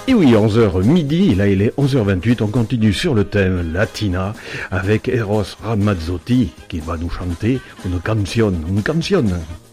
Et oui, 11h midi, là il est 11h28, on continue sur le thème Latina avec Eros Ramazzotti qui va nous chanter une canción.